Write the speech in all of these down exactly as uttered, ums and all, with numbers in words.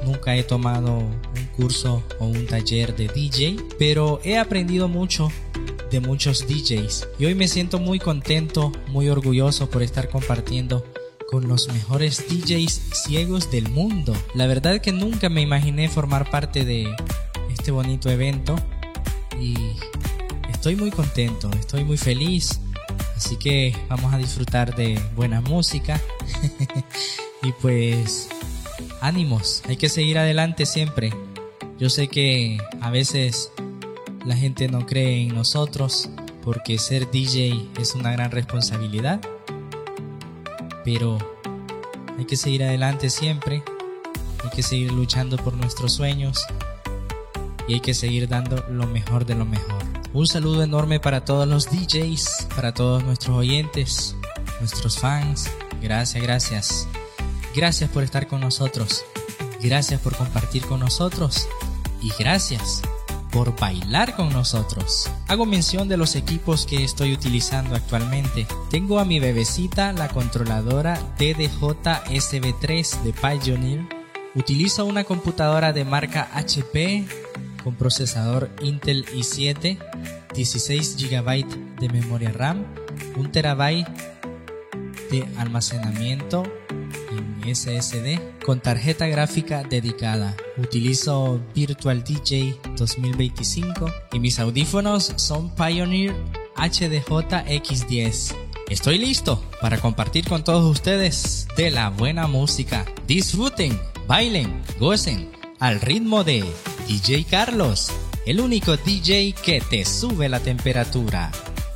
nunca he tomado un curso o un taller de D J, pero he aprendido mucho de muchos D Js y hoy me siento muy contento, muy orgulloso por estar compartiendo con los mejores D Js ciegos del mundo. La verdad que nunca me imaginé formar parte de este bonito evento y estoy muy contento, estoy muy feliz, así que vamos a disfrutar de buena música y pues ánimos, hay que seguir adelante siempre. Yo sé que a veces la gente no cree en nosotros porque ser D J es una gran responsabilidad, pero hay que seguir adelante siempre, hay que seguir luchando por nuestros sueños y hay que seguir dando lo mejor de lo mejor. Un saludo enorme para todos los D Js, para todos nuestros oyentes, nuestros fans. Gracias, gracias. Gracias por estar con nosotros. Gracias por compartir con nosotros. Y gracias por bailar con nosotros. Hago mención de los equipos que estoy utilizando actualmente. Tengo a mi bebecita, la controladora D D J S B tres de Pioneer. Utilizo una computadora de marca H P con procesador Intel i siete, dieciséis gigabytes de memoria RAM, un terabyte de almacenamiento en S S D con tarjeta gráfica dedicada. Utilizo Virtual D J dos mil veinticinco y mis audífonos son Pioneer H D J X diez. Estoy listo para compartir con todos ustedes de la buena música. Disfruten, bailen, gocen al ritmo de D J Carlos, el único D J que te sube la temperatura.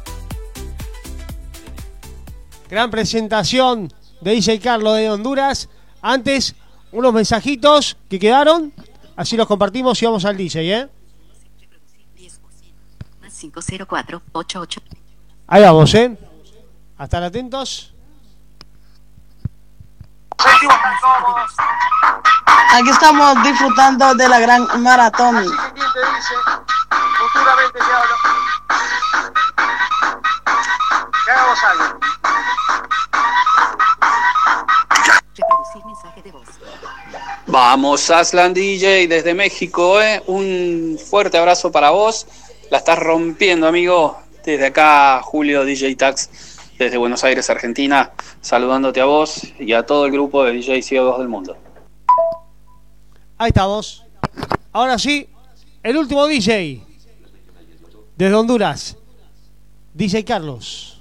Gran presentación de D J Carlos de Honduras. Antes, unos mensajitos que quedaron, así los compartimos y vamos al D J, ¿eh? cinco cero cuatro ocho ocho. Ahí vamos, ¿eh? A estar atentos. Aquí estamos disfrutando de la gran maratón. Así que quien te dice, futuramente te hablo. Que hagamos algo. Reproducir mensaje de voz. Vamos, Aslan D J desde México, ¿eh? Un fuerte abrazo para vos. La estás rompiendo, amigo. Desde acá, Julio D J Tax, desde Buenos Aires, Argentina, saludándote a vos y a todo el grupo de D J ciegos del mundo. Ahí estamos. Ahora sí, el último D J desde Honduras, D J Carlos.